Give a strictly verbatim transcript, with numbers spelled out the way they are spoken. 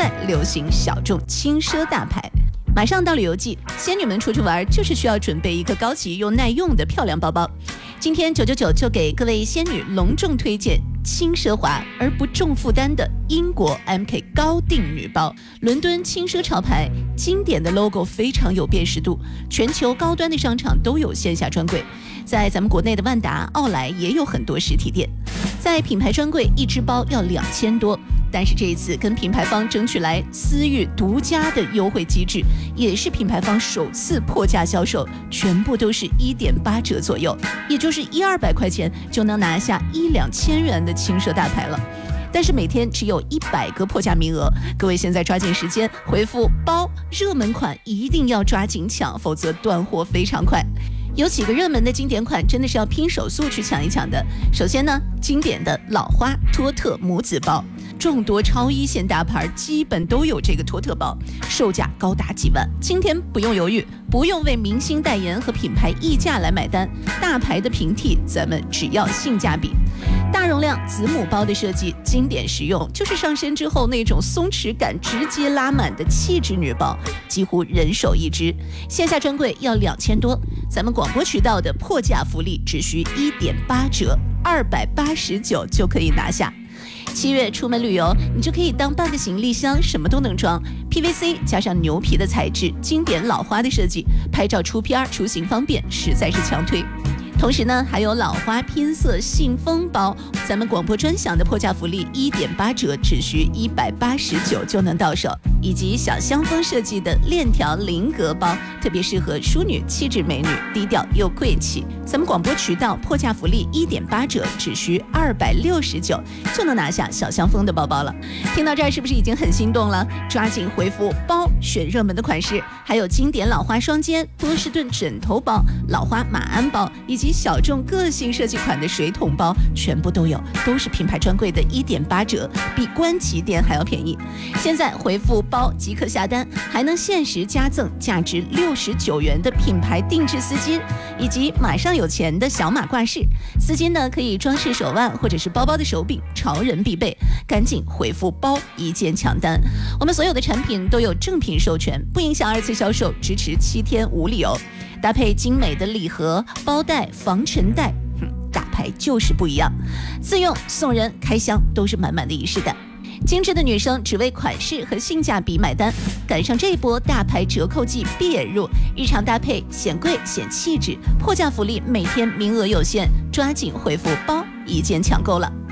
在流行小众轻奢大牌。马上到旅游季，仙女们出去玩就是需要准备一个高级又耐用的漂亮包包。今天九九九就给各位仙女隆重推荐轻奢华而不重负担的英国 M K 高定女包。伦敦轻奢潮牌，经典的 logo 非常有辨识度，全球高端的商场都有线下专柜，在咱们国内的万达、奥莱也有很多实体店。在品牌专柜，一只包要两千多，但是这一次跟品牌方争取来私域独家的优惠机制，也是品牌方首次破价销售，全部都是 一点八折左右，也就是一二百块钱就能拿下一两千元的轻奢大牌了。但是每天只有一百个破价名额，各位现在抓紧时间回复包热门款，一定要抓紧抢，否则断货非常快。有几个热门的经典款真的是要拼手速去抢一抢的。首先呢，经典的老花托特母子包，众多超一线大牌基本都有这个托特包，售价高达几万。今天不用犹豫，不用为明星代言和品牌溢价来买单，大牌的平替咱们只要性价比。大容量子母包的设计经典实用，就是上身之后那种松弛感直接拉满的气质女包，几乎人手一只。线下专柜要两千多，咱们广播渠道的破价福利只需一点八折，二百八十九就可以拿下。七月出门旅游，你就可以当半个行李箱，什么都能装。P V C 加上牛皮的材质，经典老花的设计，拍照出片出行方便，实在是强推。同时呢，还有老花拼色信封包，咱们广播专享的破价福利一点八折，只需一百八十九就能到手。以及小香风设计的链条菱格包，特别适合淑女、气质美女，低调又贵气。咱们广播渠道破价福利一点八折，只需二百六十九就能拿下小香风的包包了。听到这儿是不是已经很心动了？抓紧回复包，选热门的款式，还有经典老花双肩、波士顿枕头包、老花马鞍包，以及小众个性设计款的水桶包，全部都有，都是品牌专柜的一点八折，比官旗店还要便宜。现在回复包即可下单，还能限时加赠价值六十九元的品牌定制丝巾，以及马上有钱的小马挂饰。丝巾呢可以装饰手腕或者是包包的手柄，潮人必备。赶紧回复包一键抢单。我们所有的产品都有正品授权，不影响二次销售，支持七天无理由。搭配精美的礼盒、包袋、防尘袋，哼，大牌就是不一样。自用、送人、开箱都是满满的仪式感。精致的女生只为款式和性价比买单，赶上这一波大牌折扣季闭眼入，日常搭配显贵显气质，破价福利每天名额有限，抓紧回复包一键抢购了。